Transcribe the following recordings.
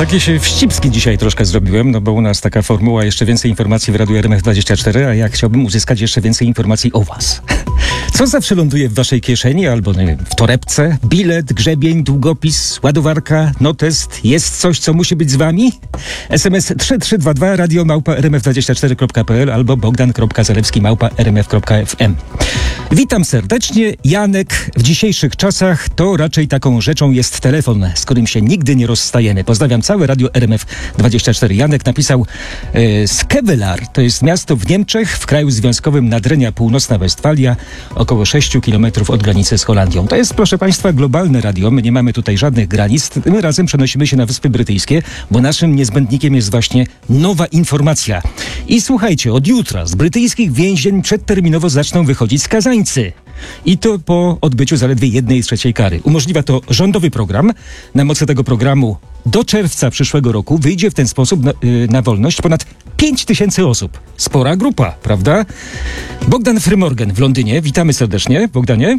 Takie się wścibski dzisiaj troszkę zrobiłem, no bo u nas taka formuła jeszcze więcej informacji w Radiu RMF24, a ja chciałbym uzyskać jeszcze więcej informacji o was. Co zawsze ląduje w waszej kieszeni albo nie wiem, w torebce? Bilet, grzebień, długopis, ładowarka, notest? Jest coś, co musi być z wami? SMS 3322 radio@rmf24.pl albo bogdan.zalewski@rmf.fm. Witam serdecznie, Janek. W dzisiejszych czasach to raczej taką rzeczą jest telefon, z którym się nigdy nie rozstajemy. Pozdrawiam całe Radio RMF24. Janek napisał Skevelar, to jest miasto w Niemczech, w kraju związkowym Nadrenia Północna Westfalia, około 6 kilometrów od granicy z Holandią. To jest, proszę państwa, globalne radio. My nie mamy tutaj żadnych granic. Tym razem przenosimy się na Wyspy Brytyjskie, bo naszym niezbędnikiem jest właśnie nowa informacja. I słuchajcie, od jutra z brytyjskich więzień przedterminowo zaczną wychodzić skazańcy. I to po odbyciu zaledwie 1/3 kary. Umożliwia to rządowy program. Na mocy tego programu do czerwca przyszłego roku wyjdzie w ten sposób na wolność ponad 5000 osób. Spora grupa, prawda? Bogdan Frymorgan w Londynie. Witamy serdecznie, Bogdanie.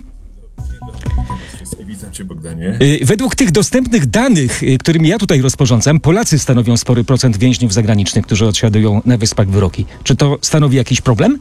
Witam cię, Bogdanie. Według tych dostępnych danych, którymi ja tutaj rozporządzam, Polacy stanowią spory procent więźniów zagranicznych, którzy odsiadują na Wyspach wyroki. Czy to stanowi jakiś problem?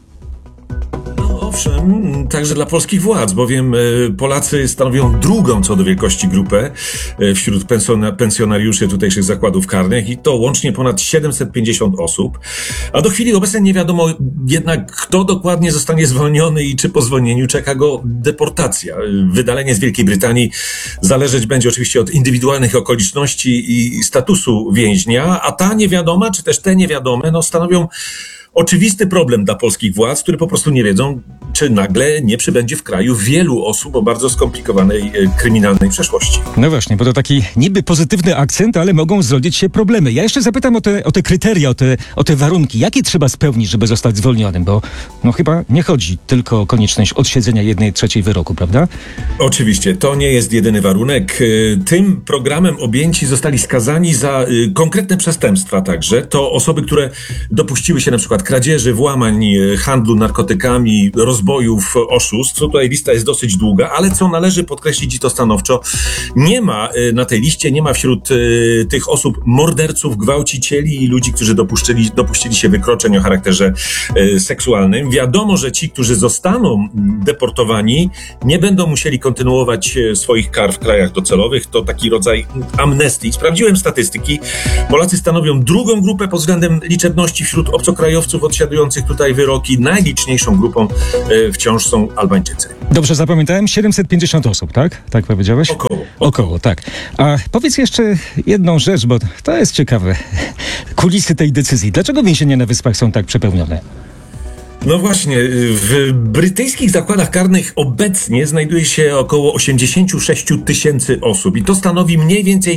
Owszem, także dla polskich władz, bowiem Polacy stanowią drugą co do wielkości grupę wśród pensjonariuszy tutejszych zakładów karnych i to łącznie ponad 750 osób. A do chwili obecnej nie wiadomo jednak, kto dokładnie zostanie zwolniony i czy po zwolnieniu czeka go deportacja. Wydalenie z Wielkiej Brytanii zależeć będzie oczywiście od indywidualnych okoliczności i statusu więźnia, a ta niewiadoma, czy też te niewiadome, stanowią oczywisty problem dla polskich władz, które po prostu nie wiedzą, czy nagle nie przybędzie w kraju wielu osób o bardzo skomplikowanej kryminalnej przeszłości. No właśnie, bo to taki niby pozytywny akcent, ale mogą zrodzić się problemy. Ja jeszcze zapytam o te kryteria, o te warunki. Jakie trzeba spełnić, żeby zostać zwolnionym? Bo chyba nie chodzi tylko o konieczność odsiedzenia 1/3 wyroku, prawda? Oczywiście, to nie jest jedyny warunek. Tym programem objęci zostali skazani za konkretne przestępstwa także. To osoby, które dopuściły się na przykład kradzieży, włamań, handlu narkotykami, rozbojów, oszustw. Tutaj lista jest dosyć długa, ale co należy podkreślić i to stanowczo, nie ma na tej liście, nie ma wśród tych osób morderców, gwałcicieli i ludzi, którzy dopuścili się wykroczeń o charakterze seksualnym. Wiadomo, że ci, którzy zostaną deportowani, nie będą musieli kontynuować swoich kar w krajach docelowych. To taki rodzaj amnestii. Sprawdziłem statystyki. Polacy stanowią drugą grupę pod względem liczebności wśród obcokrajowców odsiadujących tutaj wyroki. Najliczniejszą grupą wciąż są Albańczycy. Dobrze zapamiętałem? 750 osób, tak? Tak powiedziałeś? Około, tak. A powiedz jeszcze jedną rzecz, bo to jest ciekawe. Kulisy tej decyzji. Dlaczego więzienia na Wyspach są tak przepełnione? No właśnie, w brytyjskich zakładach karnych obecnie znajduje się około 86 000 osób i to stanowi mniej więcej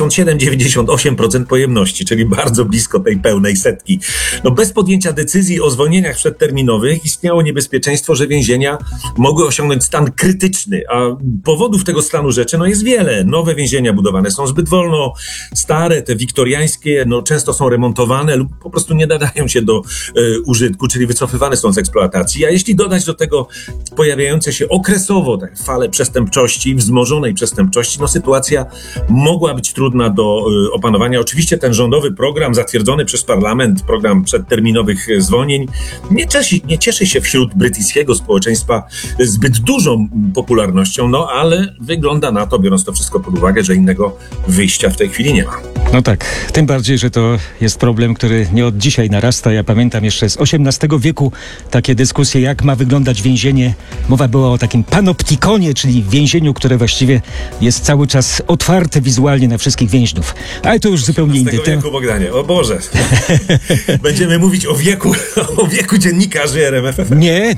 97-98% pojemności, czyli bardzo blisko tej pełnej setki. Bez podjęcia decyzji o zwolnieniach przedterminowych istniało niebezpieczeństwo, że więzienia mogły osiągnąć stan krytyczny, a powodów tego stanu rzeczy jest wiele. Nowe więzienia budowane są zbyt wolno, stare, te wiktoriańskie, często są remontowane lub po prostu nie nadają się do użytku, czyli wycofywane są z eksploatacji, a jeśli dodać do tego pojawiające się okresowo fale przestępczości, wzmożonej przestępczości, sytuacja mogła być trudna do opanowania. Oczywiście ten rządowy program zatwierdzony przez parlament, program przedterminowych zwolnień, nie cieszy się wśród brytyjskiego społeczeństwa zbyt dużą popularnością, ale wygląda na to, biorąc to wszystko pod uwagę, że innego wyjścia w tej chwili nie ma. No tak, tym bardziej, że to jest problem, który nie od dzisiaj narasta. Ja pamiętam jeszcze z XVIII wieku takie dyskusje, jak ma wyglądać więzienie. Mowa była o takim panoptikonie, czyli więzieniu, które właściwie jest cały czas otwarte wizualnie na wszystkich więźniów. Ale to już zupełnie inny temat. wieku, Bogdanie, o Boże. Będziemy mówić o wieku dziennikarzy RMF. Nie.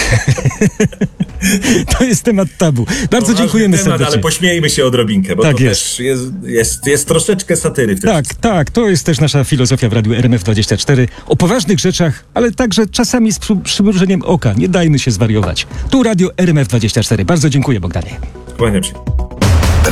To jest temat tabu. Bardzo dziękujemy serdecznie. Ale pośmiejmy się odrobinkę, bo tak to też jest troszeczkę satyry w tym. Tak, to jest też nasza filozofia w Radiu RMF24. O poważnych rzeczach, ale także czasami z przymrużeniem oka. Nie dajmy się zwariować. Tu Radio RMF24. Bardzo dziękuję, Bogdanie. Kłaniam się.